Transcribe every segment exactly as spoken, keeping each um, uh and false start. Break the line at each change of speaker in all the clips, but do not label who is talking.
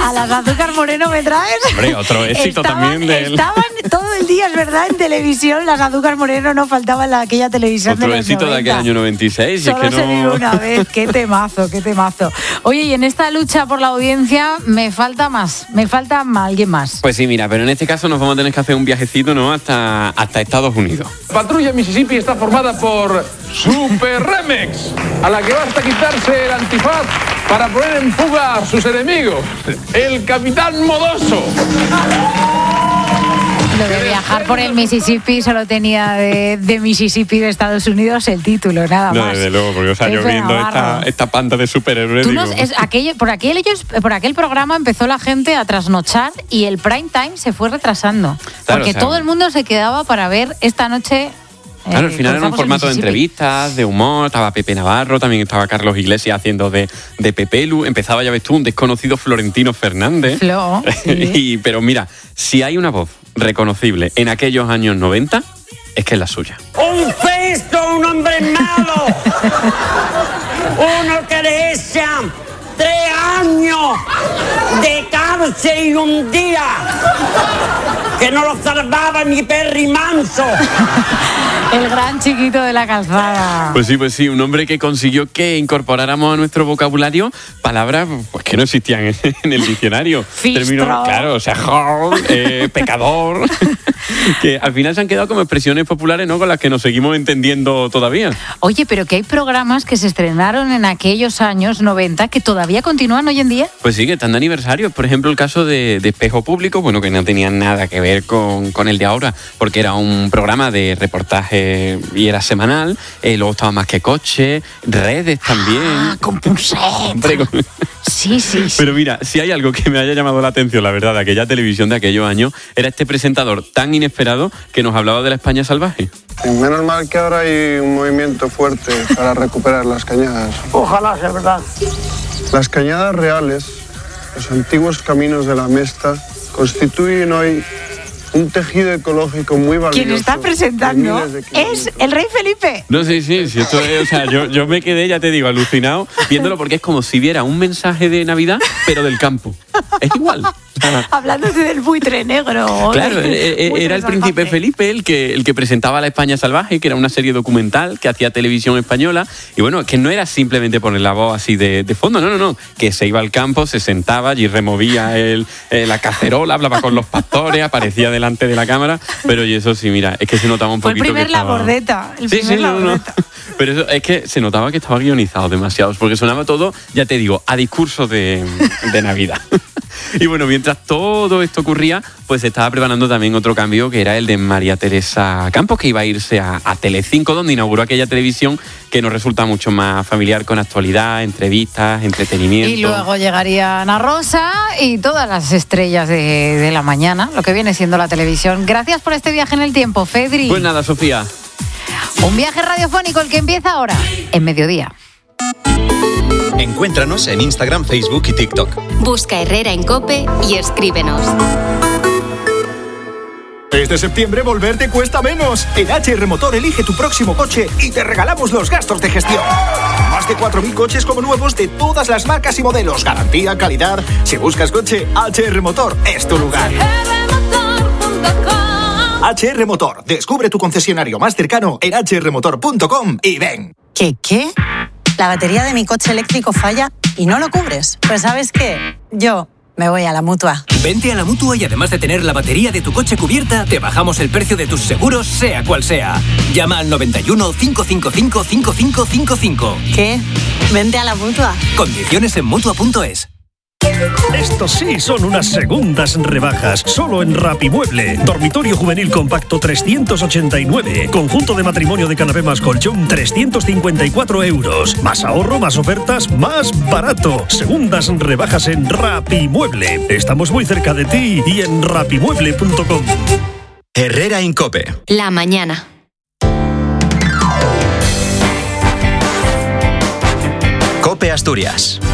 A las Azúcar Moreno me traes.
Hombre, otro éxito
estaban,
también del...
Estaban todo el día, es verdad, en televisión. Las Azúcar Moreno no faltaban en la, aquella televisión
Otro
de los
éxito
noventa.
de aquel año noventa y seis.
Solo
es que
se
no...
vive una vez. Qué temazo, qué temazo. Oye, y en esta lucha por la audiencia me falta más. Me falta más, alguien más.
Pues sí, mira, pero en este caso nos vamos a tener que hacer un viajecito, ¿no? Hasta, hasta Estados Unidos.
Patrulla Mississippi está formada por Super Remex, a la que basta quitarse el antifaz para poner en fuga a sus enemigos. El Capitán Modoso.
Lo de viajar por el Mississippi solo tenía de, de Mississippi de Estados Unidos el título, nada
No,
más.
desde luego, porque o sea, yo
Pepe
viendo esta,
Navarro.
esta panda de superhéroes.
Tú
digo,
nos- es, aquello, por, aquel, ellos, por aquel programa empezó la gente a trasnochar y el prime time se fue retrasando.
Claro,
porque
o sea,
todo el mundo se quedaba para ver esta noche.
Claro,
eh,
al final era un
Cruzamos el
formato de
Mississippi.
entrevistas, de humor, estaba Pepe Navarro, también estaba Carlos Iglesias haciendo de, de Pepelu, empezaba, ya ves tú, un desconocido Florentino Fernández.
Flo, sí.
y, pero mira, si hay una voz reconocible en aquellos años noventa, es que es la suya.
Un festo, un hombre malo. Uno que le echan tres años de cárcel y un día. Que no lo salvaba ni Perry Manso.
El gran chiquito de la calzada.
Pues sí, pues sí, un hombre que consiguió que incorporáramos a nuestro vocabulario palabras pues, que no existían en, en el diccionario.
Fistro.
Claro, o sea, whore, eh, pecador, que al final se han quedado como expresiones populares, ¿no? Con las que nos seguimos entendiendo todavía.
Oye, pero que hay programas que se estrenaron en aquellos años noventa que todavía continúan hoy en día.
Pues sí, que están de aniversario. Por ejemplo, el caso de, de Espejo Público, bueno, que no tenía nada que ver con, con el de ahora, porque era un programa de reportaje y era semanal. Eh, luego estaba Más que Coche, Redes también.
Ah, con Punset.
Hombre, con-
Sí, sí, sí.
Pero mira, si hay algo que me haya llamado la atención, la verdad, de aquella televisión de aquellos años, era este presentador tan inesperado que nos hablaba de la España salvaje.
Menos mal que ahora hay un movimiento fuerte para recuperar las cañadas.
Ojalá sea verdad.
Las cañadas reales, los antiguos caminos de la Mesta, constituyen hoy un tejido ecológico muy valioso.
Quien está
de
presentando
miles de
es
kilómetros.
el rey Felipe.
No, sí, sí, sí, esto es, o sea, yo, yo me quedé, ya te digo, alucinado viéndolo porque es como si viera un mensaje de Navidad, pero del campo. Es igual.
Hablándote del buitre negro.
Claro,
del
eh, eh,
buitre
era el príncipe
salvaje.
Felipe el que, el que presentaba La España Salvaje, que era una serie documental que hacía Televisión Española. Y bueno, que no era simplemente poner la voz así de, de fondo, no, no, no. Que se iba al campo, se sentaba y removía el, eh, la cacerola, hablaba con los pastores, aparecía delante de la cámara. Pero y eso sí, mira, es que se notaba un
Fue el
poquito
primer
que estaba...
labordeta. El
Sí,
primer
sí, no, no, no.
labordeta.
Pero eso, es que se notaba que estaba guionizado demasiado, porque sonaba todo, ya te digo, a discurso de, de Navidad. Y bueno, mientras todo esto ocurría, pues se estaba preparando también otro cambio, que era el de María Teresa Campos, que iba a irse a, a Telecinco, donde inauguró aquella televisión que nos resulta mucho más familiar, con actualidad, entrevistas, entretenimiento.
Y luego llegaría Ana Rosa y todas las estrellas de, de la mañana, lo que viene siendo la televisión. Gracias por este viaje en el tiempo, Fedri.
Pues nada, Sofía.
Un viaje radiofónico el que empieza ahora, en mediodía.
Encuéntranos en Instagram, Facebook y TikTok.
Busca Herrera en COPE y escríbenos.
Este septiembre volverte cuesta menos. En H R Motor elige tu próximo coche y te regalamos los gastos de gestión. Más de cuatro mil coches como nuevos de todas las marcas y modelos. Garantía, calidad. Si buscas coche, H R Motor es tu lugar. H R Motor. Descubre tu concesionario más cercano en h r motor punto com y ven.
¿Qué qué? La batería de mi coche eléctrico falla y no lo cubres. Pues ¿sabes qué? Yo me voy a la Mutua.
Vente a la Mutua y además de tener la batería de tu coche cubierta, te bajamos el precio de tus seguros, sea cual sea. Llama al noventa y uno, cinco cinco cinco, cinco cinco cinco cinco.
¿Qué? Vente a la Mutua.
Condiciones en Mutua punto es.
Estos sí son unas segundas rebajas, solo en Rapimueble. Dormitorio juvenil compacto trescientos ochenta y nueve. Conjunto de matrimonio de canapé más colchón trescientos cincuenta y cuatro euros. Más ahorro, más ofertas, más barato. Segundas rebajas en Rapimueble. Estamos muy cerca de ti y en rapimueble punto com.
Herrera en COPE.
La mañana.
COPE Asturias.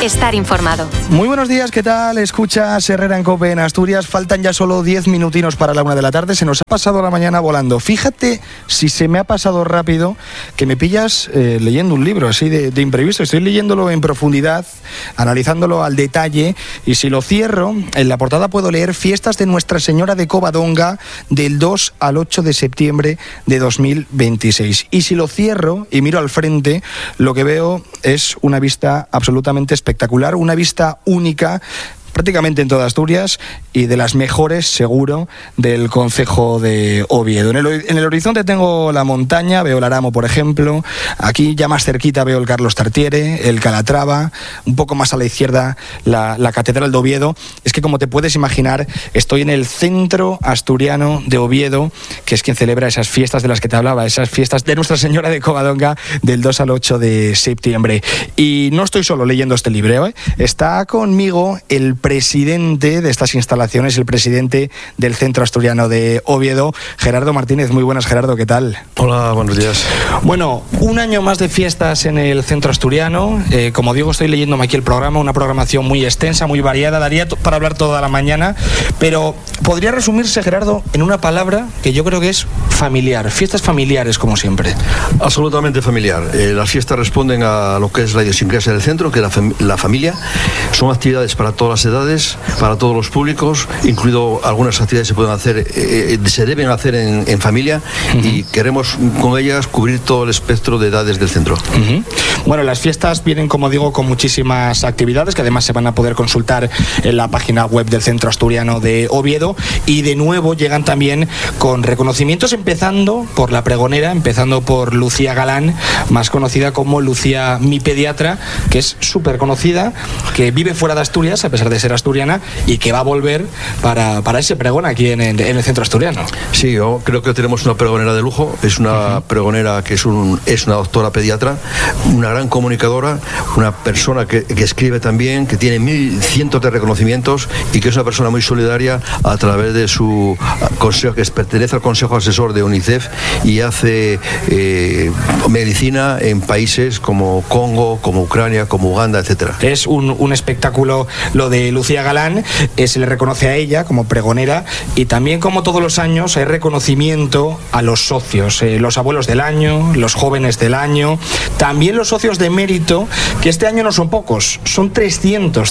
estar informado.
Muy buenos días, ¿qué tal? Escuchas Herrera en COPE en Asturias. Faltan ya solo diez minutinos para la una de la tarde. Se nos ha pasado la mañana volando. Fíjate si se me ha pasado rápido que me pillas eh, leyendo un libro así de, de imprevisto. Estoy leyéndolo en profundidad, analizándolo al detalle, y si lo cierro, en la portada puedo leer Fiestas de Nuestra Señora de Covadonga del dos al ocho de septiembre de dos mil veintiséis. Y si lo cierro y miro al frente, lo que veo es una vista absolutamente espectacular, una vista única prácticamente en toda Asturias y de las mejores, seguro, del concejo de Oviedo. En el, en el horizonte tengo la montaña, veo el Aramo, por ejemplo. Aquí ya más cerquita veo el Carlos Tartiere, el Calatrava, un poco más a la izquierda la, la Catedral de Oviedo. Es que, como te puedes imaginar, estoy en el centro asturiano de Oviedo, que es quien celebra esas fiestas de las que te hablaba, esas fiestas de Nuestra Señora de Covadonga del dos al ocho de septiembre. Y no estoy solo leyendo este libro, ¿eh? Está conmigo el presidente de estas instalaciones, el presidente del Centro Asturiano de Oviedo, Gerardo Martínez. Muy buenas, Gerardo, ¿qué tal?
Hola, buenos días.
Bueno, un año más de fiestas en el Centro Asturiano. Eh, como digo, estoy leyéndome aquí el programa, una programación muy extensa, muy variada, daría para hablar toda la mañana, pero podría resumirse, Gerardo, en una palabra que yo creo que es familiar. Fiestas familiares, como siempre.
Absolutamente familiar. Eh, las fiestas responden a lo que es la idiosincrasia del centro, que es la, fam- la familia. Son actividades para todas las edades, para todos los públicos, incluido algunas actividades se pueden hacer, eh, se deben hacer en, en familia, uh-huh. y queremos con ellas cubrir todo el espectro de edades del centro.
Uh-huh. Bueno, las fiestas vienen, como digo, con muchísimas actividades que además se van a poder consultar en la página web del Centro Asturiano de Oviedo, y de nuevo llegan también con reconocimientos, empezando por la pregonera, empezando por Lucía Galán, más conocida como Lucía Mi Pediatra, que es súper conocida, que vive fuera de Asturias a pesar de ser asturiana, y que va a volver para, para ese pregón aquí en, en, en el Centro Asturiano.
Sí, yo creo que tenemos una pregonera de lujo. Es una uh-huh. pregonera que es, un, es una doctora pediatra, una gran comunicadora, una persona que, que escribe también, que tiene mil cientos de reconocimientos, y que es una persona muy solidaria a través de su consejo, que pertenece al Consejo Asesor de UNICEF, y hace eh, medicina en países como Congo, como Ucrania, como Uganda, etcétera.
Es un, un espectáculo lo de Lucía Galán. Eh, se le reconoce a ella como pregonera, y también, como todos los años, hay reconocimiento a los socios, eh, los abuelos del año, los jóvenes del año, también los socios de mérito, que este año no son pocos, son trescientos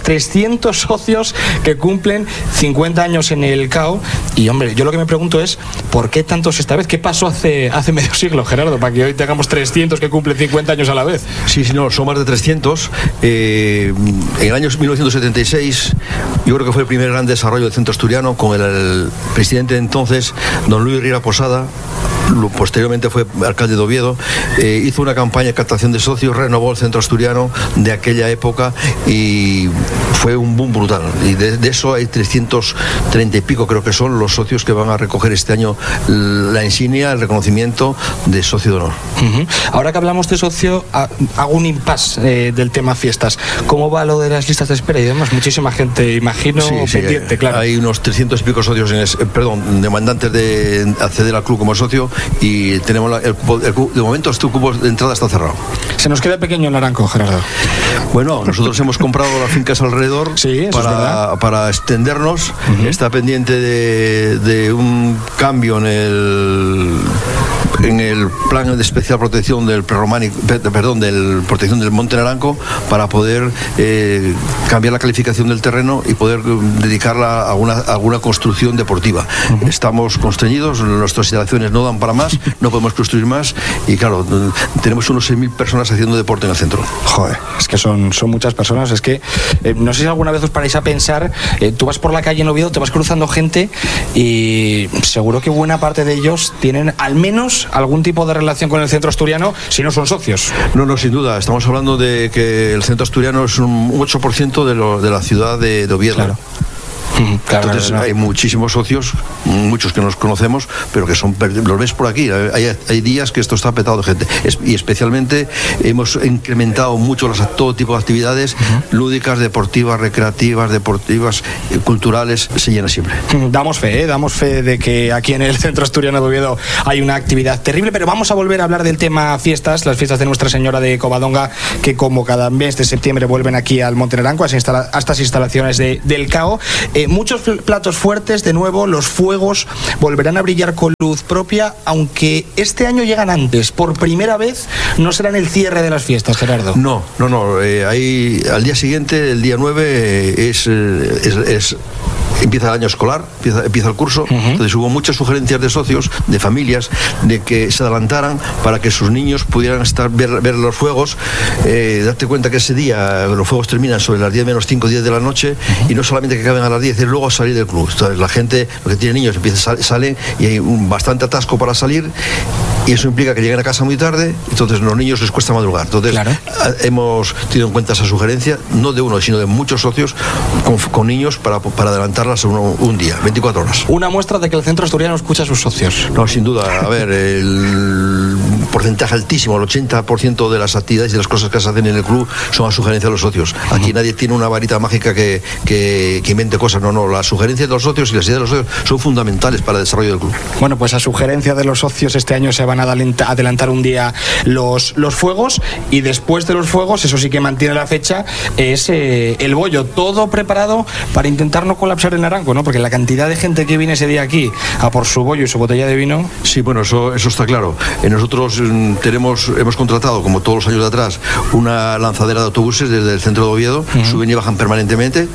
socios que cumplen cincuenta años en el C A O. Y hombre, yo lo que me pregunto es, ¿por qué tantos esta vez? ¿Qué pasó hace, hace medio siglo, Gerardo, para que hoy tengamos trescientos que cumplen cincuenta años a la vez?
Sí, sí, no, son más de trescientos. Eh, en el año mil novecientos setenta y seis, yo creo que fue el primer gran desarrollo del Centro Asturiano, con el, el presidente de entonces, don Luis Riera Posada. Posteriormente fue alcalde de Oviedo. Eh, hizo una campaña de captación de socios, renovó el Centro Asturiano de aquella época, y fue un boom brutal. Y de, de eso hay trescientos treinta y pico, creo que son los socios que van a recoger este año la insignia, el reconocimiento de socio de honor.
Uh-huh. Ahora que hablamos de socio, hago un impasse eh, del tema fiestas. ¿Cómo va lo de las listas de espera y demás? Muchísima gente, imagino, sí, sí, pendiente,
hay,
claro.
Hay unos trescientos y pico socios, en ese, perdón, demandantes de acceder al club como socio, y tenemos la, el, cupo, el cupo, de momento este cupo de entrada está cerrado.
Se nos queda pequeño el Naranco, Gerardo.
Bueno, nosotros hemos comprado las fincas alrededor, sí, para, para extendernos. Uh-huh. Está pendiente de, de un cambio en el en el plan de especial protección del prerrománico, perdón, del protección del Monte Naranco, para poder eh, cambiar la calificación del terreno y poder dedicarla a alguna, a alguna construcción deportiva. Uh-huh. Estamos constreñidos, nuestras instalaciones no dan para más, no podemos construir más, y claro, tenemos unos seis mil personas haciendo deporte en el centro.
Joder, es que son, son muchas personas. Es que eh, no sé si alguna vez os paráis a pensar, eh, tú vas por la calle en Oviedo, te vas cruzando gente, y seguro que buena parte de ellos tienen al menos algún tipo de relación con el Centro Asturiano, si no son socios.
No, no, sin duda. Estamos hablando de que el Centro Asturiano es un ocho por ciento de, lo, de la ciudad de, de Oviedo.
Claro.
Claro, entonces claro, claro. Hay muchísimos socios muchos que nos conocemos, pero que son, los ves por aquí. Hay, hay días que esto está petado de gente. Es, y especialmente hemos incrementado mucho las, todo tipo de actividades uh-huh. lúdicas, deportivas, recreativas, deportivas, eh, culturales, se llena siempre.
Damos fe, ¿eh? Damos fe de que aquí en el Centro Asturiano de Oviedo hay una actividad terrible, pero vamos a volver a hablar del tema fiestas, las fiestas de Nuestra Señora de Covadonga, que como cada mes de septiembre vuelven aquí al Monte Naranco, a, instala- a estas instalaciones de, del C A O. Eh, muchos platos fuertes, de nuevo, los fuegos volverán a brillar con luz propia, aunque este año llegan antes. Por primera vez no será en el cierre de las fiestas, Gerardo.
No, no, no. Eh, ahí, al día siguiente, el día nueve, eh, es, eh, es, es empieza el año escolar, empieza, empieza el curso. Uh-huh. Entonces hubo muchas sugerencias de socios, de familias, de que se adelantaran para que sus niños pudieran estar ver, ver los fuegos. Eh, date cuenta que ese día los fuegos terminan sobre las diez menos cinco, diez de la noche, uh-huh. y no solamente que acaben a las diez, es luego a salir del club. Entonces la gente, los que tienen niños, empieza, salen y hay un bastante atasco para salir, y eso implica que lleguen a casa muy tarde, entonces a los niños les cuesta madrugar. Entonces claro. hemos tenido en cuenta esa sugerencia, no de uno, sino de muchos socios con, con niños para, para adelantarlas un, un día, veinticuatro horas.
Una muestra de que el Centro Asturiano escucha a sus socios.
No, sin duda. A ver, el porcentaje altísimo, el ochenta por ciento de las actividades y de las cosas que se hacen en el club son a sugerencia de los socios. Aquí uh-huh. nadie tiene una varita mágica que, que, que invente cosas. No, no, las sugerencias de los socios y las ideas de los socios son fundamentales para el desarrollo del club.
Bueno, pues a sugerencia de los socios este año se van a adelantar un día los, los fuegos, y después de los fuegos, eso sí que mantiene la fecha, es eh, el bollo, todo preparado para intentar no colapsar el Naranco, ¿no? Porque la cantidad de gente que viene ese día aquí a por su bollo y su botella de vino.
Sí, bueno, eso, eso está claro. Eh, nosotros mm, tenemos, hemos contratado, como todos los años de atrás, una lanzadera de autobuses desde el centro de Oviedo, uh-huh. suben y bajan permanentemente,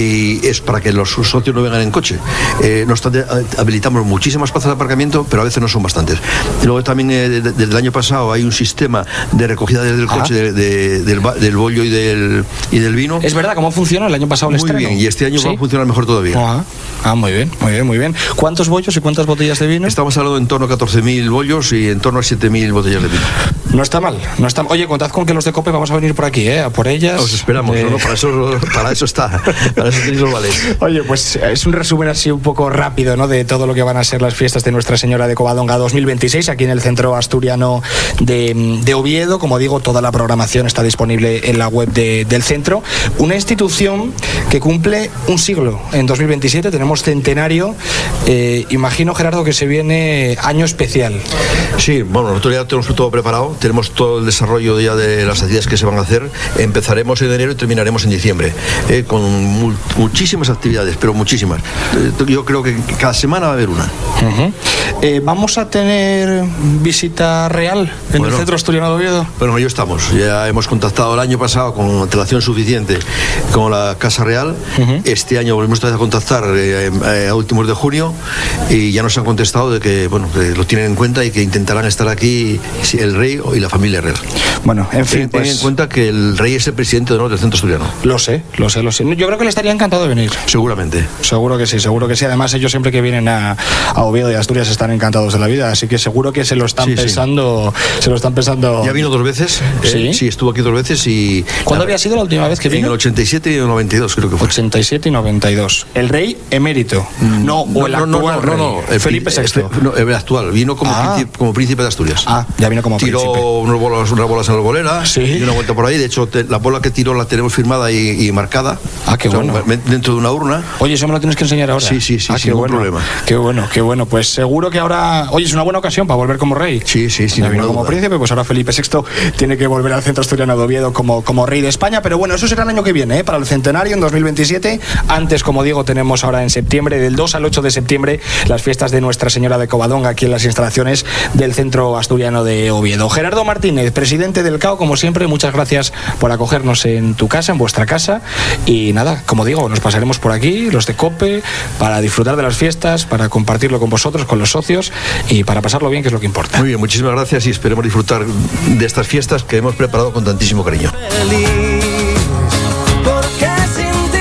y es para que los socios no vengan en coche. Eh, no obstante, habilitamos muchísimas plazas de aparcamiento, pero a veces no son bastantes. Y luego también eh, de, de, desde el año pasado hay un sistema de recogida desde el ah. coche de, de, del, del bollo y del, y del vino.
Es verdad, ¿cómo funciona? El año pasado el
Muy
estreno.
bien, y este año ¿Sí? va a funcionar mejor todavía.
Ah. ah, muy bien, muy bien, muy bien. ¿Cuántos bollos y cuántas botellas de vino?
Estamos hablando en torno a catorce mil bollos y en torno a siete mil botellas de vino.
No está mal, no está mal. Oye, contad con que los de COPE vamos a venir por aquí, ¿eh? A por ellas.
Os esperamos, eh... no, no, para eso, para eso está, para eso tenéis los vales.
Oye, pues es un resumen así un poco rápido, ¿no? De todo lo que van a ser las fiestas de Nuestra Señora de Covadonga dos mil veintiséis aquí en el Centro Asturiano de, de Oviedo. Como digo, toda la programación está disponible en la web de, del centro. Una institución que cumple un siglo. En dos mil veintisiete tenemos centenario. Eh, imagino, Gerardo, que se viene año especial.
Sí, bueno, nosotros ya tenemos todo preparado. Tenemos todo el desarrollo ya de las actividades que se van a hacer. Empezaremos en enero y terminaremos en diciembre, eh, con mu- muchísimas actividades, pero muchísimas. Eh, yo creo que cada semana va a haber una.
Uh-huh. Eh, ¿Vamos a tener visita real en bueno, el Centro Asturiano de Oviedo?
Bueno, ya estamos. Ya hemos contactado el año pasado con antelación suficiente con la Casa Real. Uh-huh. Este año volvemos a contactar eh, eh, a últimos de junio, y ya nos han contestado de que, bueno, que lo tienen en cuenta y que intentarán estar aquí el rey y la familia real.
Bueno, en fin,
ten,
pues...
ten en cuenta que el rey es el presidente de honor del Centro Asturiano.
Lo sé, lo sé, lo sé. Yo creo que le estaría encantado de venir.
Seguramente.
Seguro que sí, seguro que sí. Además, ellos siempre que vienen a, a Oviedo y a Asturias están encantados de la vida, así que seguro que se lo están sí, pensando, sí. se lo están pensando.
Ya vino dos veces.
Sí.
Eh, sí, estuvo aquí dos veces y.
¿Cuándo había sido la última vez que vino?
En el ochenta y siete y el noventa y dos, creo que fue.
ochenta y siete y noventa y dos. El rey emérito. Mm, no, o el
no,
actual
no, no,
rey.
No, no, el
Felipe sexto.
No, el actual. Vino como,
ah.
príncipe, como príncipe de Asturias.
Ah, ya vino como
tiró
príncipe.
Tiró unas bolas, unas bolas en la bolera.
Sí.
Y una vuelta por ahí. De hecho, te, la bola que tiró la tenemos firmada y, y marcada.
Ah, qué o sea,
bueno. Dentro de una urna.
Oye, eso me lo tienes que enseñar ahora.
Sí, sí, sí,
ah,
sin ningún
bueno.
problema.
Qué bueno, qué bueno. Pues seguro que ahora. Oye, es una buena ocasión para volver como rey.
Sí, sí, sí.
Ya vino como príncipe, pues ahora Felipe sexto tiene que volver al Centro Asturiano de Oviedo como, como rey de España. Pero bueno, eso será el año que viene, ¿eh? Para el centenario en dos mil veintisiete. Antes, como digo, tenemos ahora en septiembre, del dos al ocho de septiembre, las fiestas de Nuestra Señora de Covadonga aquí en las instalaciones del Centro Asturiano de Oviedo. Gerardo Martínez, presidente del C A O, como siempre, muchas gracias por acogernos en tu casa, en vuestra casa. Y nada, como digo, nos pasaremos por aquí, los de COPE, para disfrutar de las fiestas, para compartirlo con vosotros, con los socios, y para pasarlo bien, que es lo que importa.
Muy bien, muchísimas gracias y esperemos disfrutar de estas fiestas que hemos preparado con tantísimo cariño.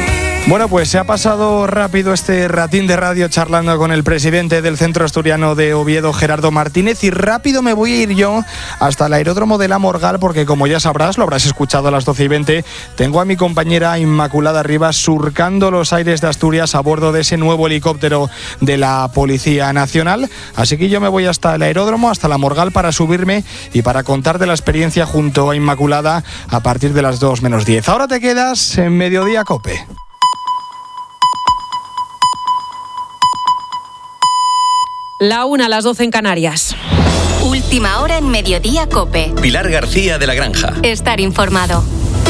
Bueno, pues se ha pasado rápido este ratín de radio charlando con el presidente del Centro Asturiano de Oviedo, Gerardo Martínez, y rápido me voy a ir yo hasta el aeródromo de La Morgal, porque como ya sabrás, lo habrás escuchado a las doce y veinte, tengo a mi compañera Inmaculada Rivas surcando los aires de Asturias a bordo de ese nuevo helicóptero de la Policía Nacional. Así que yo me voy hasta el aeródromo, hasta La Morgal, para subirme y para contarte la experiencia junto a Inmaculada a partir de las dos menos diez. Ahora te quedas en Mediodía COPE.
La una, a las doce en Canarias.
Última hora en Mediodía COPE.
Pilar García de la Granja.
Estar informado.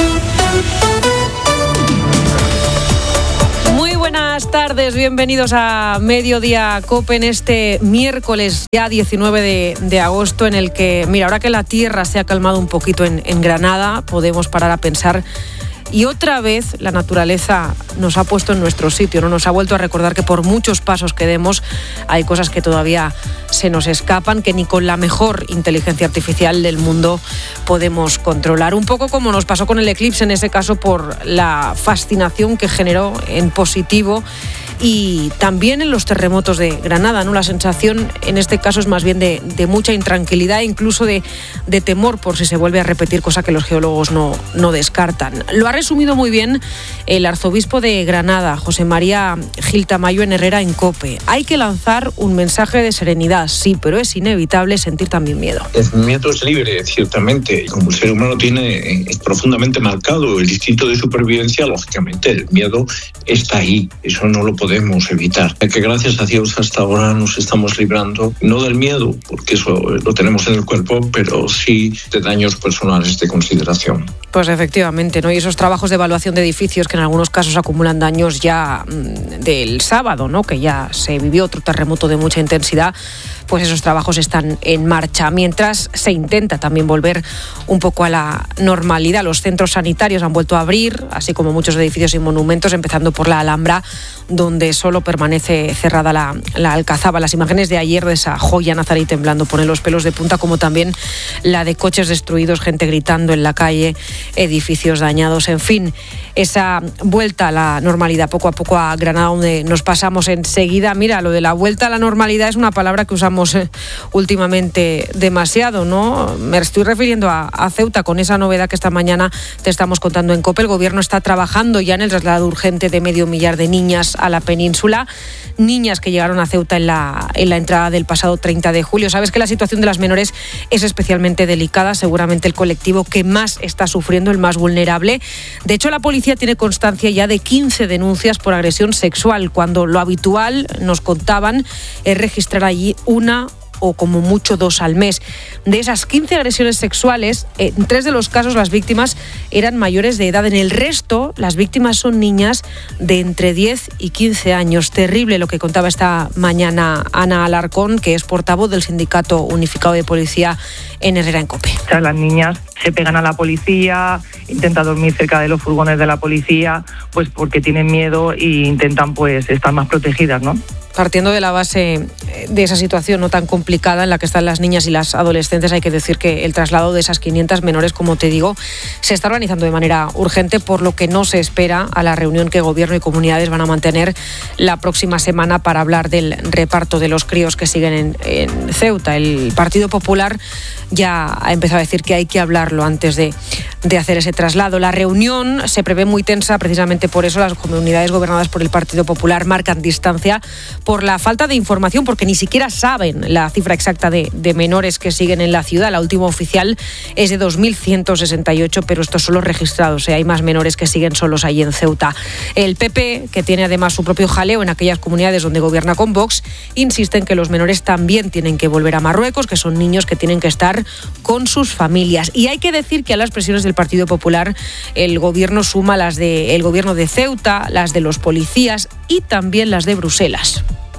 Muy buenas tardes, bienvenidos a Mediodía COPE en este miércoles ya diecinueve de, de agosto, en el que, mira, ahora que la tierra se ha calmado un poquito en, en Granada, podemos parar a pensar. Y otra vez la naturaleza nos ha puesto en nuestro sitio, ¿no? Nos ha vuelto a recordar que por muchos pasos que demos hay cosas que todavía se nos escapan, que ni con la mejor inteligencia artificial del mundo podemos controlar. Un poco como nos pasó con el eclipse, en ese caso por la fascinación que generó en positivo, y también en los terremotos de Granada, ¿no? La sensación en este caso es más bien de, de mucha intranquilidad e incluso de, de temor por si se vuelve a repetir, cosa que los geólogos no, no descartan. Lo ha resumido muy bien el arzobispo de Granada, José María Gil Tamayo, en Herrera en COPE. Hay que lanzar un mensaje de serenidad, sí, pero es inevitable sentir también miedo.
El miedo es libre, ciertamente. Como el ser humano tiene profundamente marcado el instinto de supervivencia, lógicamente el miedo está ahí. Eso no lo podemos podemos evitar. Que gracias a Dios hasta ahora nos estamos librando, no del miedo, porque eso lo tenemos en el cuerpo, pero sí de daños personales de consideración.
Pues efectivamente, ¿no? Y esos trabajos de evaluación de edificios que en algunos casos acumulan daños ya mmm, del sábado, ¿no? Que ya se vivió otro terremoto de mucha intensidad, pues esos trabajos están en marcha. Mientras se intenta también volver un poco a la normalidad. Los centros sanitarios han vuelto a abrir, así como muchos edificios y monumentos, empezando por la Alhambra, donde solo permanece cerrada la, la Alcazaba. Las imágenes de ayer de esa joya nazarí temblando ponen los pelos de punta, como también la de coches destruidos, gente gritando en la calle, edificios dañados, en fin, esa vuelta a la normalidad poco a poco a Granada, donde nos pasamos enseguida. Mira, lo de la vuelta a la normalidad es una palabra que usamos últimamente demasiado, ¿no? Me estoy refiriendo a, a Ceuta, con esa novedad que esta mañana te estamos contando en COPE. El gobierno está trabajando ya en el traslado urgente de medio millar de niñas a la península, niñas que llegaron a Ceuta en la, en la entrada del pasado treinta de julio. Sabes que la situación de las menores es especialmente delicada, seguramente el colectivo que más está sufriendo, el más vulnerable. De hecho, la policía tiene constancia ya de quince denuncias por agresión sexual, cuando lo habitual, nos contaban, es registrar allí una o como mucho dos al mes. De esas quince agresiones sexuales, en tres de los casos las víctimas eran mayores de edad. En el resto, las víctimas son niñas de entre diez y quince años. Terrible lo que contaba esta mañana Ana Alarcón, que es portavoz del Sindicato Unificado de Policía en Herrera en COPE.
Las niñas se pegan a la policía, intentan dormir cerca de los furgones de la policía, pues porque tienen miedo e intentan pues estar más protegidas, ¿no?
Partiendo de la base de esa situación no tan complicada en la que están las niñas y las adolescentes, hay que decir que el traslado de esas quinientas menores, como te digo, se está organizando de manera urgente, por lo que no se espera a la reunión que Gobierno y comunidades van a mantener la próxima semana para hablar del reparto de los críos que siguen en, en Ceuta. El Partido Popular ya ha empezado a decir que hay que hablarlo antes de, de hacer ese traslado. La reunión se prevé muy tensa, precisamente por eso las comunidades gobernadas por el Partido Popular marcan distancia por la falta de información, porque ni siquiera saben la cifra exacta de, de menores que siguen en la ciudad. La última oficial es de dos mil ciento sesenta y ocho, pero estos son los registrados, ¿eh? Hay más menores que siguen solos allí en Ceuta. El P P, que tiene además su propio jaleo en aquellas comunidades donde gobierna con Vox, insiste en que los menores también tienen que volver a Marruecos, que son niños que tienen que estar con sus familias. Y hay que decir que a las presiones del Partido Popular el gobierno suma las del gobierno de Ceuta, las de los policías y también las de Bruselas.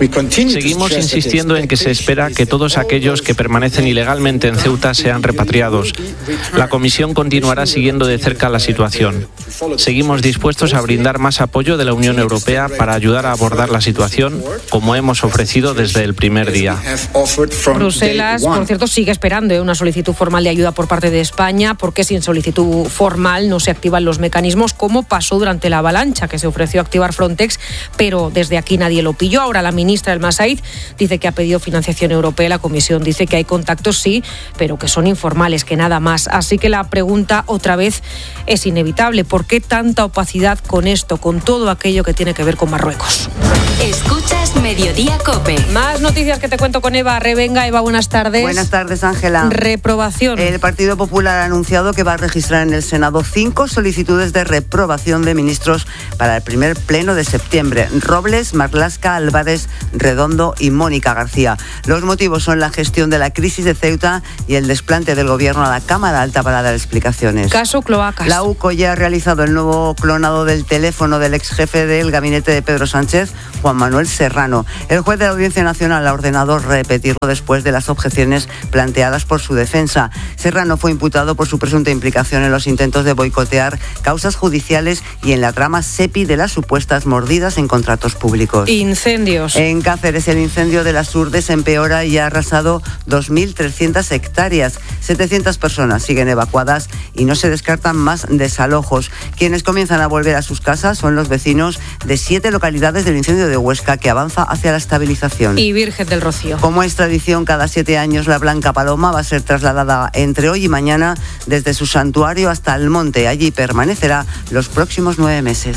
Seguimos insistiendo en que se espera que todos aquellos que permanecen ilegalmente en Ceuta sean repatriados. La Comisión continuará siguiendo de cerca la situación. Seguimos dispuestos a brindar más apoyo de la Unión Europea para ayudar a abordar la situación, como hemos ofrecido desde el primer día.
Bruselas, por cierto, sigue esperando ¿eh? una solicitud formal de ayuda por parte de España, porque sin solicitud formal no se activan los mecanismos, como pasó durante la avalancha, que se ofreció activar Frontex, pero desde aquí nadie lo pilló. Ahora la ministra El Masaid dice que ha pedido financiación europea. La Comisión dice que hay contactos, sí, pero que son informales, que nada más. Así que la pregunta otra vez es inevitable. ¿Por qué tanta opacidad con esto, con todo aquello que tiene que ver con Marruecos?
Escuchas Mediodía COPE.
Más noticias que te cuento con Eva Revenga. Eva, buenas tardes.
Buenas tardes, Ángela.
Reprobación.
El Partido Popular ha anunciado que va a registrar en el Senado cinco solicitudes de reprobación de ministros para el primer pleno de septiembre. Robles, Marlaska, Álvarez, Redondo y Mónica García. Los motivos son la gestión de la crisis de Ceuta y el desplante del Gobierno a la Cámara Alta para dar explicaciones.
Caso Cloacas.
La U C O ya ha realizado el nuevo clonado del teléfono del ex jefe del gabinete de Pedro Sánchez, Juan Manuel Serrano. El juez de la Audiencia Nacional ha ordenado repetirlo después de las objeciones planteadas por su defensa. Serrano fue imputado por su presunta implicación en los intentos de boicotear causas judiciales y en la trama SEPI de las supuestas mordidas en contratos públicos.
Incendios.
En Cáceres, el incendio de las Urdes empeora y ha arrasado dos mil trescientas hectáreas. setecientas personas siguen evacuadas y no se descartan más desalojos. Quienes comienzan a volver a sus casas son los vecinos de siete localidades del incendio de Huesca, que avanza hacia la estabilización.
Y Virgen del Rocío.
Como es tradición, cada siete años la Blanca Paloma va a ser trasladada entre hoy y mañana desde su santuario hasta el monte. Allí permanecerá los próximos nueve meses.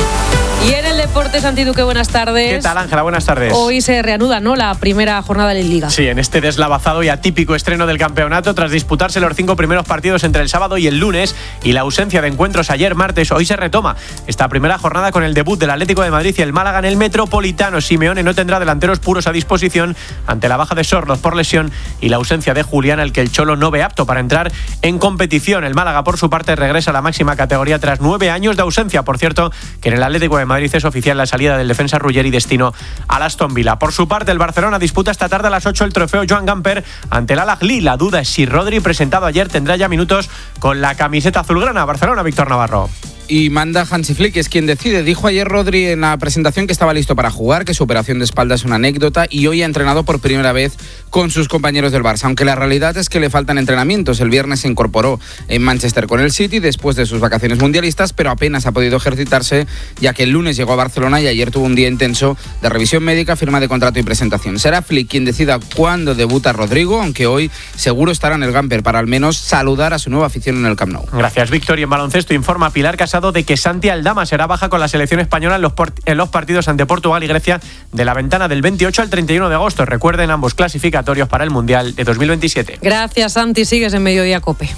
Y en el deporte, Santi Duque, buenas tardes.
¿Qué tal, Ángela? Buenas tardes.
Hoy se reanuda, ¿no?, la primera jornada de la Liga.
Sí, en este deslavazado y atípico estreno del campeonato, tras disputarse los cinco primeros partidos entre el sábado y el lunes y la ausencia de encuentros ayer martes, hoy se retoma esta primera jornada con el debut del Atlético de Madrid y el Málaga en el Metropolitano. Simeone no tendrá delanteros puros a disposición ante la baja de Sorloz por lesión y la ausencia de Julián, al que el Cholo no ve apto para entrar en competición. El Málaga, por su parte, regresa a la máxima categoría tras nueve años de ausencia. Por cierto, que en el Atlético de Madrid es oficial la salida del defensa Ruggeri y destino al Aston Villa. Por su parte, el Barcelona disputa esta tarde a las ocho el trofeo Joan Gamper ante el Al-Ahly. La duda es si Rodri, presentado ayer, tendrá ya minutos con la camiseta azulgrana. Barcelona, Víctor Navarro.
Y manda Hansi Flick, es quien decide. Dijo ayer Rodri en la presentación que estaba listo para jugar, que su operación de espalda es una anécdota y hoy ha entrenado por primera vez con sus compañeros del Barça, aunque la realidad es que le faltan entrenamientos. El viernes se incorporó en Manchester con el City después de sus vacaciones mundialistas, pero apenas ha podido ejercitarse, ya que el lunes llegó a Barcelona y ayer tuvo un día intenso de revisión médica, firma de contrato y presentación. Será Flick quien decida cuándo debuta Rodrigo, aunque hoy seguro estará en el Gamper para al menos saludar a su nueva afición en el Camp Nou.
Gracias, Víctor. Y en baloncesto informa Pilar Casado de que Santi Aldama será baja con la selección española en los, en los partidos ante Portugal y Grecia de la ventana del veintiocho al treinta y uno de agosto. Recuerden, ambos clasificatorios para el Mundial de dos mil veintisiete.
Gracias, Santi. Sigues en Mediodía COPE.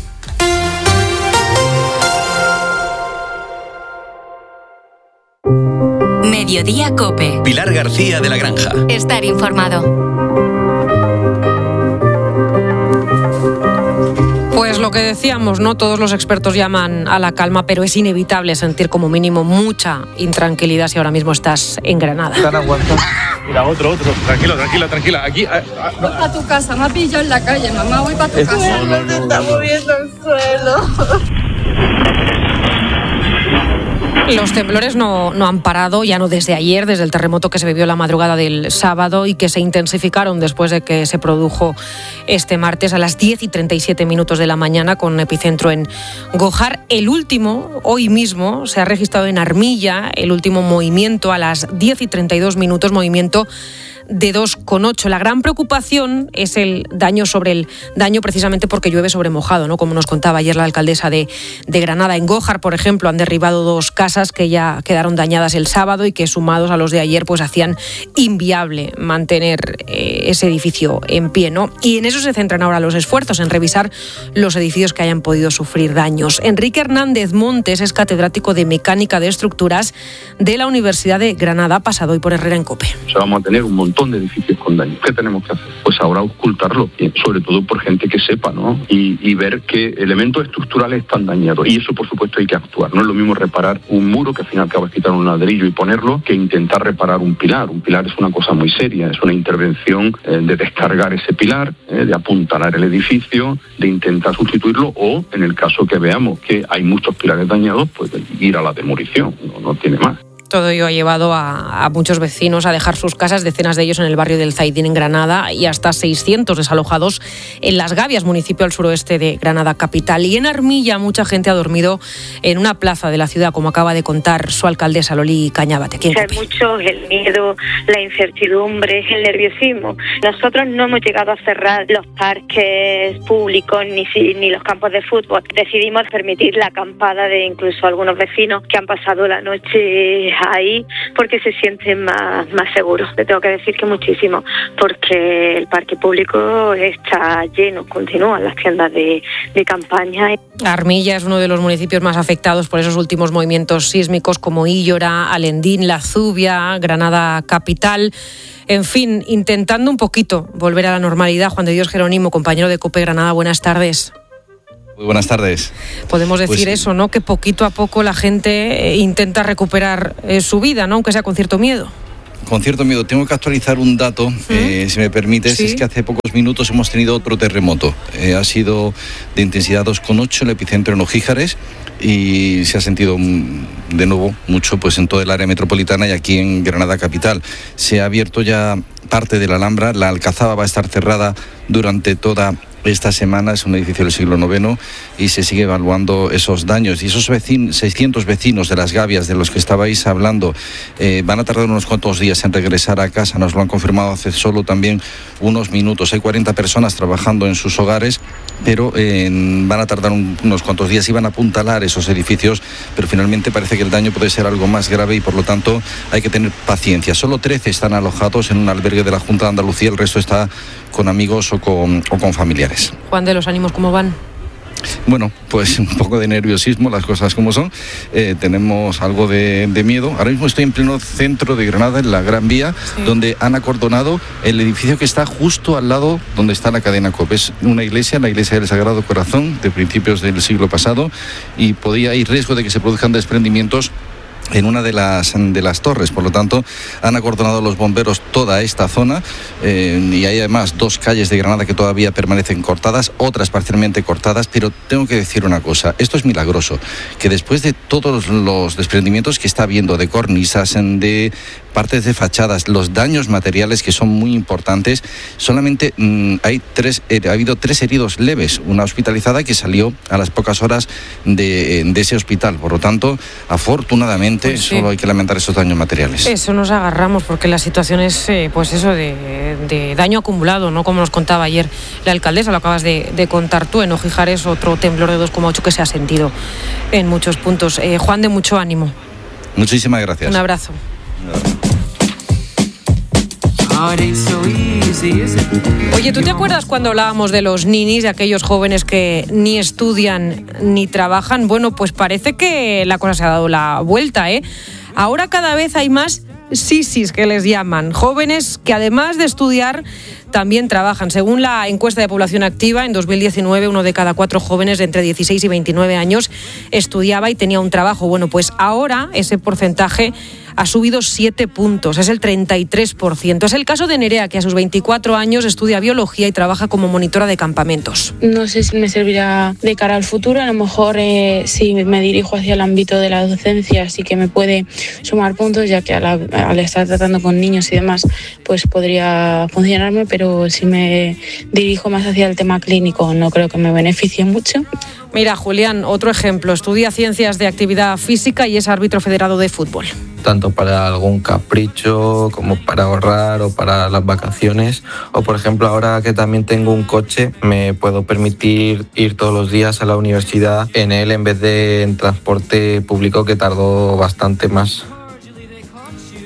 Mediodía COPE.
Pilar García de la Granja.
Estar informado.
Pues lo que decíamos, ¿no? Todos los expertos llaman a la calma, pero es inevitable sentir como mínimo mucha intranquilidad si ahora mismo estás en Granada.
Están aguantando. Mira, otro, otro. Tranquilo, tranquila, tranquila. Aquí. Ah, ah,
no. Voy para tu casa, me ha pillado en la calle, mamá. Voy para tu casa.
No, no, no,
se está moviendo el suelo.
Los temblores no, no han parado, ya no desde ayer, desde el terremoto que se vivió la madrugada del sábado y que se intensificaron después de que se produjo este martes a las diez y treinta y siete minutos de la mañana con epicentro en Gojar. El último, hoy mismo, se ha registrado en Armilla, el último movimiento a las diez y treinta y dos minutos, movimiento de dos coma ocho. La gran preocupación es el daño sobre el daño precisamente porque llueve sobre mojado, ¿no? Como nos contaba ayer la alcaldesa de, de Granada. En Gójar, por ejemplo, han derribado dos casas que ya quedaron dañadas el sábado y que, sumados a los de ayer, pues hacían inviable mantener eh, ese edificio en pie, ¿no? Y en eso se centran ahora los esfuerzos, en revisar los edificios que hayan podido sufrir daños. Enrique Hernández Montes es catedrático de Mecánica de Estructuras de la Universidad de Granada. Ha pasado hoy por Herrera en COPE.
O sea, vamos a tener un montón
montón de edificios con daño. ¿Qué tenemos que hacer? Pues ahora ocultarlo, sobre todo por gente que sepa, ¿no? Y, y ver qué elementos estructurales están dañados. Y eso, por supuesto, hay que actuar. No es lo mismo reparar un muro, que al fin y al cabo es quitar un ladrillo y ponerlo, que intentar reparar un pilar. Un pilar es una cosa muy seria, es una intervención eh, de descargar ese pilar, eh, de apuntalar el edificio, de intentar sustituirlo, o en el caso que veamos que hay muchos pilares dañados, pues ir a la demolición, no, no tiene más.
Todo ello ha llevado a, a muchos vecinos a dejar sus casas, decenas de ellos en el barrio del Zaidín en Granada y hasta seiscientos desalojados en Las Gavias, municipio al suroeste de Granada capital. Y en Armilla mucha gente ha dormido en una plaza de la ciudad, como acaba de contar su alcaldesa Loli Cañabate. ¿Quién
Hay mucho el miedo, la incertidumbre, el nerviosismo. Nosotros no hemos llegado a cerrar los parques públicos ni, ni los campos de fútbol. Decidimos permitir la acampada de incluso algunos vecinos que han pasado la noche ahí porque se sienten más, más seguros. Te tengo que decir que muchísimo, porque el parque público está lleno, continúan las tiendas de, de campaña.
Armilla es uno de los municipios más afectados por esos últimos movimientos sísmicos, como Íllora, Alendín, La Zubia, Granada capital. En fin, intentando un poquito volver a la normalidad. Juan de Dios Jerónimo, compañero de COPE Granada, buenas tardes.
Muy buenas tardes.
Podemos decir
pues,
eso, ¿no? Que poquito a poco la gente intenta recuperar eh, su vida, ¿no? Aunque sea con cierto miedo.
Con cierto miedo. Tengo que actualizar un dato, ¿Mm? eh, si me permites. ¿Sí? Es que hace pocos minutos hemos tenido otro terremoto. Eh, ha sido de intensidad dos coma ocho, el epicentro en Ojíjares, y se ha sentido de nuevo mucho pues en toda el área metropolitana y aquí en Granada capital. Se ha abierto ya parte de la Alhambra, la Alcazaba va a estar cerrada durante toda esta semana, es un edificio del siglo noveno y se sigue evaluando esos daños. Y esos vecinos, seiscientos vecinos de Las Gavias de los que estabais hablando eh, van a tardar unos cuantos días en regresar a casa, nos lo han confirmado hace solo también unos minutos. Hay cuarenta personas trabajando en sus hogares, pero eh, van a tardar un, unos cuantos días y van a apuntalar esos edificios, pero finalmente parece que el daño puede ser algo más grave y por lo tanto hay que tener paciencia. Solo trece están alojados en un albergue de la Junta de Andalucía, el resto está con amigos o con, o con familiares.
Juan, de los ánimos, ¿cómo van?
Bueno, pues un poco de nerviosismo, las cosas como son. Eh, tenemos algo de, de miedo. Ahora mismo estoy en pleno centro de Granada, en la Gran Vía, sí, donde han acordonado el edificio que está justo al lado donde está la cadena COPE. Es una iglesia, la iglesia del Sagrado Corazón, de principios del siglo pasado, y podía, hay riesgo de que se produzcan desprendimientos en una de las de las torres. Por lo tanto, han acordonado los bomberos toda esta zona eh, y hay además dos calles de Granada que todavía permanecen cortadas, otras parcialmente cortadas, pero tengo que decir una cosa, esto es milagroso, que después de todos los desprendimientos que está habiendo de cornisas, de partes de fachadas, los daños materiales que son muy importantes, solamente mmm, hay tres, eh, ha habido tres heridos leves, una hospitalizada que salió a las pocas horas de, de ese hospital. Por lo tanto, afortunadamente, pues sí, solo hay que lamentar esos daños materiales.
Eso nos agarramos, porque la situación es, eh, pues eso, de, de daño acumulado, ¿no? Como nos contaba ayer la alcaldesa, lo acabas de, de contar tú. En Ojíjares, otro temblor de dos coma ocho que se ha sentido en muchos puntos. Eh, Juan, de mucho ánimo.
Muchísimas gracias.
Un abrazo. Oye, ¿tú te acuerdas cuando hablábamos de los ninis, de aquellos jóvenes que ni estudian ni trabajan? Bueno, pues parece que la cosa se ha dado la vuelta, ¿eh? Ahora cada vez hay más sisis, que les llaman, jóvenes que además de estudiar también trabajan. Según la encuesta de población activa, en dos mil diecinueve uno de cada cuatro jóvenes de entre dieciséis y veintinueve años estudiaba y tenía un trabajo. Bueno, pues ahora ese porcentaje ha subido siete puntos, es el treinta y tres por ciento. Es el caso de Nerea, que a sus veinticuatro años estudia biología y trabaja como monitora de campamentos.
No sé si me servirá de cara al futuro, a lo mejor eh, si me dirijo hacia el ámbito de la docencia sí que me puede sumar puntos, ya que al, al estar tratando con niños y demás, pues podría funcionarme, pero si me dirijo más hacia el tema clínico no creo que me beneficie mucho.
Mira, Julián, otro ejemplo, estudia ciencias de actividad física y es árbitro federado de fútbol.
Tanto para algún capricho como para ahorrar o para las vacaciones, o por ejemplo ahora que también tengo un coche me puedo permitir ir todos los días a la universidad en él en vez de en transporte público, que tardó bastante más.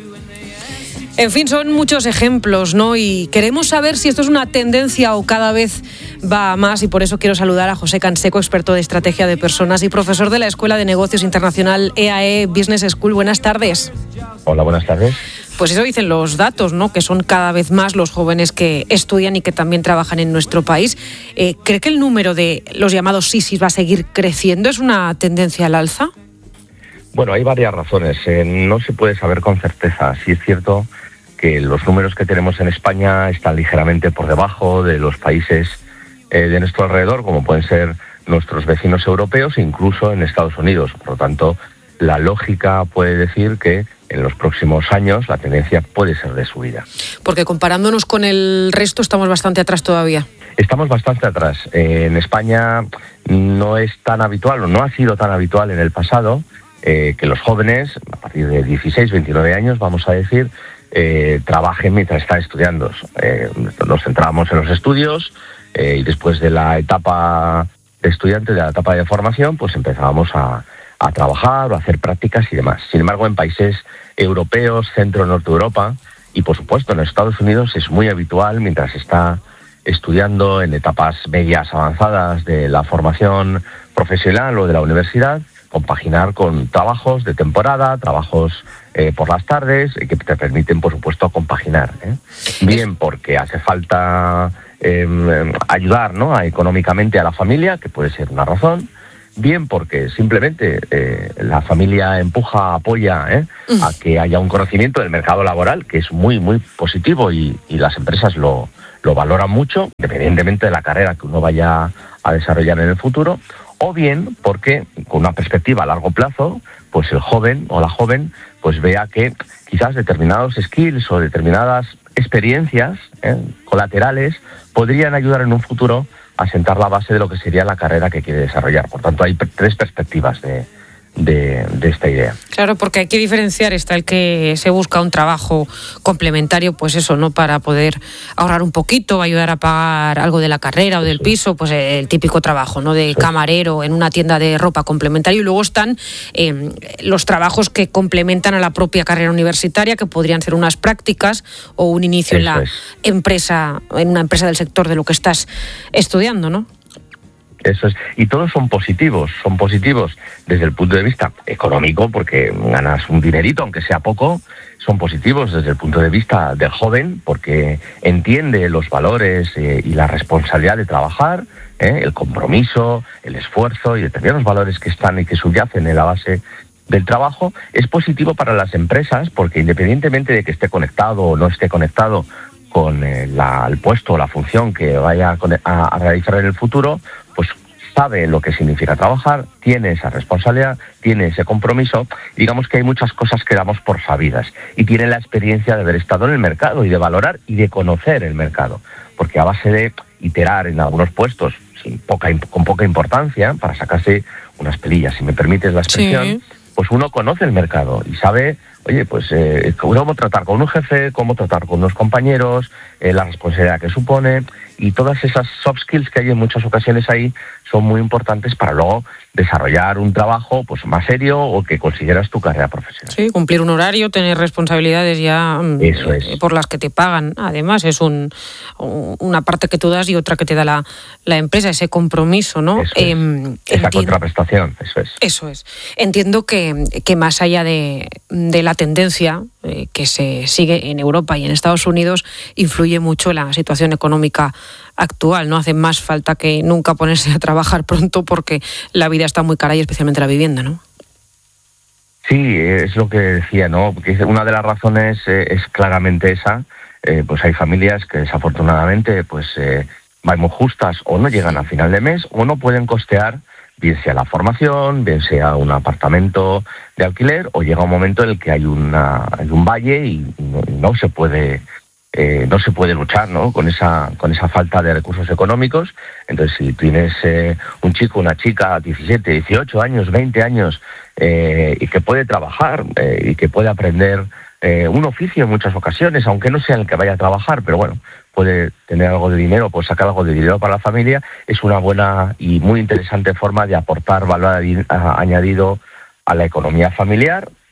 En fin, son muchos ejemplos, ¿no? Y queremos saber si esto es una tendencia o cada vez va a más, y por eso quiero saludar a José Canseco, experto de estrategia de personas y profesor de la Escuela de Negocios Internacional E A E Business School. Buenas tardes.
Hola, buenas tardes.
Pues eso dicen los datos, ¿no? Que son cada vez más los jóvenes que estudian y que también trabajan en nuestro país. Eh, ¿Cree que el número de los llamados sisis va a seguir creciendo? ¿Es una tendencia al alza?
Bueno, hay varias razones. Eh, no se puede saber con certeza. Sí es cierto que los números que tenemos en España están ligeramente por debajo de los países eh, de nuestro alrededor, como pueden ser nuestros vecinos europeos e incluso en Estados Unidos. Por lo tanto, la lógica puede decir que en los próximos años la tendencia puede ser de subida.
Porque comparándonos con el resto estamos bastante atrás todavía.
Estamos bastante atrás. Eh, en España no es tan habitual, o no ha sido tan habitual en el pasado, eh, que los jóvenes, a partir de dieciséis, veintinueve años, vamos a decir, eh, trabajen mientras están estudiando. Eh, nos centrábamos en los estudios eh, y después de la etapa de estudiante, de la etapa de formación, pues empezábamos a a trabajar o a hacer prácticas y demás. Sin embargo, en países europeos, centro, norte de Europa y, por supuesto, en Estados Unidos es muy habitual, mientras se está estudiando en etapas medias avanzadas de la formación profesional o de la universidad, compaginar con trabajos de temporada, trabajos eh, por las tardes, eh, que te permiten, por supuesto, compaginar. ¿eh? Bien porque hace falta eh, ayudar, ¿no?, a, económicamente a la familia, que puede ser una razón, bien porque simplemente eh, la familia empuja, apoya ¿eh? a que haya un conocimiento del mercado laboral, que es muy, muy positivo y, y las empresas lo, lo valoran mucho, independientemente de la carrera que uno vaya a desarrollar en el futuro, o bien porque con una perspectiva a largo plazo, pues el joven o la joven pues vea que quizás determinados skills o determinadas experiencias ¿eh? colaterales podrían ayudar en un futuro a sentar la base de lo que sería la carrera que quiere desarrollar. Por tanto, hay tres perspectivas de, de, de esta idea.
Claro, porque hay que diferenciar. Está el que se busca un trabajo complementario, pues eso, ¿no?, para poder ahorrar un poquito, ayudar a pagar algo de la carrera o del piso, pues el típico trabajo, ¿no?, de camarero en una tienda de ropa complementario. Y luego están eh, los trabajos que complementan a la propia carrera universitaria, que podrían ser unas prácticas o un inicio eso en la es. empresa, en una empresa del sector de lo que estás estudiando, ¿no?
Eso es. Y todos son positivos, son positivos desde el punto de vista económico, porque ganas un dinerito, aunque sea poco. Son positivos desde el punto de vista del joven, porque entiende los valores eh, y la responsabilidad de trabajar, eh, el compromiso, el esfuerzo y determinados valores que están y que subyacen en la base del trabajo. Es positivo para las empresas, porque independientemente de que esté conectado o no esté conectado con eh, la, el puesto o la función que vaya a, a realizar en el futuro, pues sabe lo que significa trabajar, tiene esa responsabilidad, tiene ese compromiso. Digamos que hay muchas cosas que damos por sabidas y tiene la experiencia de haber estado en el mercado y de valorar y de conocer el mercado, porque a base de iterar en algunos puestos sin poca, con poca importancia para sacarse unas pelillas, si me permites la expresión, sí, pues uno conoce el mercado y sabe, oye, pues eh, cómo tratar con un jefe, cómo tratar con unos compañeros, eh, la responsabilidad que supone, y todas esas soft skills que hay en muchas ocasiones ahí son muy importantes para luego desarrollar un trabajo pues más serio o que consideras tu carrera profesional.
Sí, cumplir un horario, tener responsabilidades ya Eso es. eh, por las que te pagan. Además, es un, una parte que tú das y otra que te da la, la empresa, ese compromiso, ¿no?
Eso es. Eh, Esa contraprestación, eso es.
Eso es. Entiendo que, que más allá de, de la tendencia eh, que se sigue en Europa y en Estados Unidos, influye mucho la situación económica actual, ¿no? Hace más falta que nunca ponerse a trabajar pronto porque la vida está muy cara y especialmente la vivienda, ¿no?
Sí, es lo que decía, ¿no? Porque una de las razones eh, es claramente esa. Eh, pues hay familias que desafortunadamente pues eh, van muy justas o no llegan a final de mes o no pueden costear bien sea la formación, bien sea un apartamento de alquiler, o llega un momento en el que hay, una, hay un valle y no, no se puede eh, no se puede luchar, ¿no?, con esa con esa falta de recursos económicos. Entonces, si tienes eh, un chico, una chica, diecisiete, dieciocho años, veinte años, eh, y que puede trabajar eh, y que puede aprender eh, un oficio en muchas ocasiones, aunque no sea el que vaya a trabajar, pero bueno, puede tener algo de dinero, puede sacar algo de dinero para la familia, es una buena y muy interesante forma de aportar valor añadido a la economía familiar,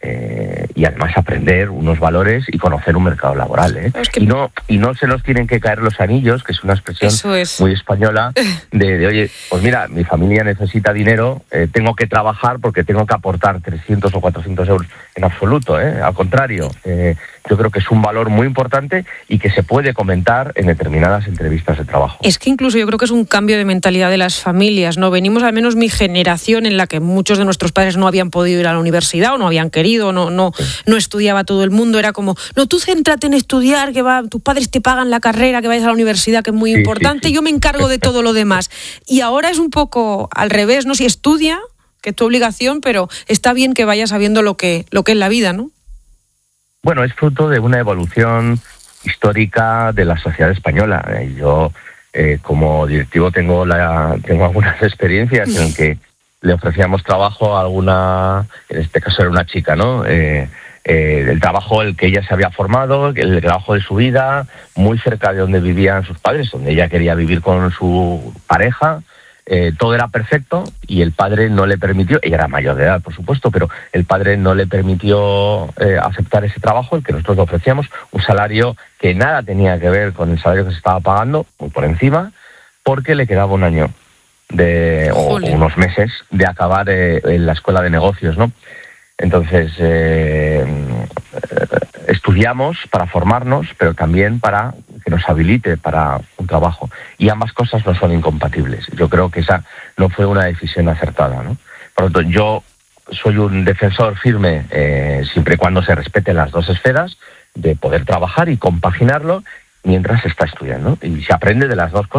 Eh, y además aprender unos valores y conocer un mercado laboral, ¿eh? Es que... y no y no se nos tienen que caer los anillos, que es una expresión es. muy española de, de oye, pues mira, mi familia necesita dinero, eh, tengo que trabajar porque tengo que aportar trescientos o cuatrocientos euros, en absoluto, ¿eh? Al contrario, eh, yo creo que es un valor muy importante y que se puede comentar en determinadas entrevistas de trabajo.
Es que incluso yo creo que es un cambio de mentalidad de las familias, ¿no? Venimos, al menos mi generación, en la que muchos de nuestros padres no habían podido ir a la universidad o no habían querido, no no sí. no estudiaba todo el mundo, era como, no, tú céntrate en estudiar, que va, tus padres te pagan la carrera, que vayas a la universidad, que es muy sí, importante, sí, sí. yo me encargo de todo lo demás. Y ahora es un poco al revés, ¿no? Si estudia, que es tu obligación, pero está bien que vayas sabiendo lo que, lo que es la vida, ¿no?
Bueno, es fruto de una evolución histórica de la sociedad española. Yo, eh, como directivo, tengo la tengo algunas experiencias en que le ofrecíamos trabajo a alguna, en este caso era una chica, ¿no? Eh, eh, el trabajo el que ella se había formado, el trabajo de su vida, muy cerca de donde vivían sus padres, donde ella quería vivir con su pareja. Eh, todo era perfecto y el padre no le permitió, ella era mayor de edad, por supuesto, pero el padre no le permitió eh, aceptar ese trabajo, el que nosotros le ofrecíamos, un salario que nada tenía que ver con el salario que se estaba pagando, muy por encima, porque le quedaba un año. De, o, o unos meses de acabar eh, en la escuela de negocios, ¿no? Entonces eh, estudiamos para formarnos, pero también para que nos habilite para un trabajo, y ambas cosas no son incompatibles. Yo creo que esa no fue una decisión acertada, ¿no? Por lo tanto, yo soy un defensor firme, eh, siempre y cuando se respeten las dos esferas, de poder trabajar y compaginarlo mientras se está estudiando, y se aprende de las dos cosas.